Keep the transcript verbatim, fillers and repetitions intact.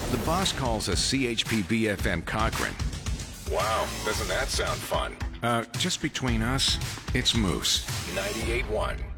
The boss calls us C H P B F M Cochrane. Wow, doesn't that sound fun? Uh, just between us, it's Moose. ninety-eight point one.